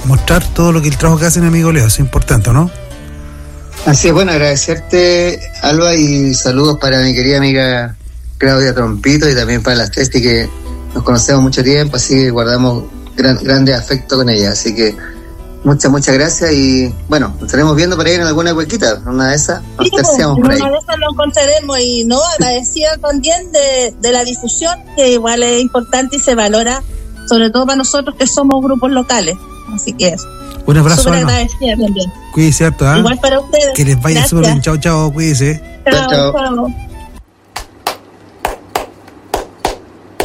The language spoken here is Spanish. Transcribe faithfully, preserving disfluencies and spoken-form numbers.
mostrar todo lo que el trabajo que hacen, amigo Leo, es importante, ¿no? Así es, bueno, agradecerte, Alba, y saludos para mi querida amiga Claudia Trompito y también para la Cesti, que nos conocemos mucho tiempo, así que guardamos gran, grande afecto con ella, así que muchas, muchas gracias y bueno, nos estaremos viendo por ahí en alguna huequita, una de esas, nos sí, terciamos por ahí. Una de esas nos encontraremos y no, agradecida también de, de la difusión, que igual es importante y se valora, sobre todo para nosotros que somos grupos locales, así que eso. Un abrazo, súper agradecida también. Cuídese harto, ¿eh? Igual para ustedes. Que les vaya súper bien, chao, chao, cuídese. Chao, chao.